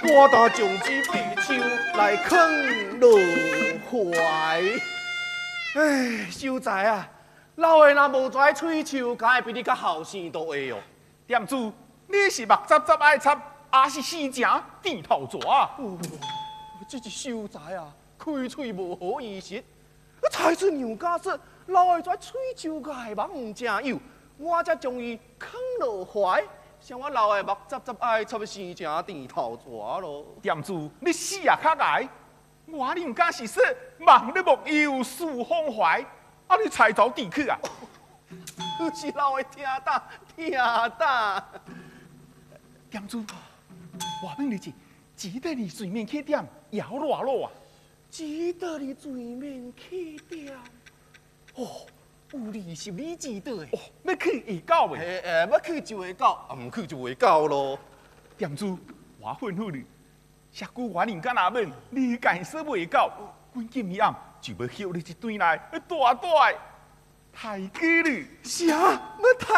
我当将之被手来啃落怀。哎，秀才啊，老的若无跩喙鬚，敢会比你较后生多个哦。 店主，你是目杂杂爱插，还是死正低头蛇？ 这个秀才啊，开喙无好意思，才出娘家说，老的跩喙鬚甲的目唔正幼，我才将伊啃落怀。像我老的目杂杂爱插生正低头蛇咯。 店主，你死也较矮，我娘家是说望你木有树风怀，啊你才走地去啊！ 是老的听打听打。 店主，我问你只得你水面去点摇落落啊！ 只得你水面去点。哦，有20里之多哦，要去会到未？ 要去就会到，唔去就会到咯。 店主，我吩咐你，下句我娘家那问，你敢说未到，阮今日暗就要捡你一堆来大大的抬举你。 啥？要抬？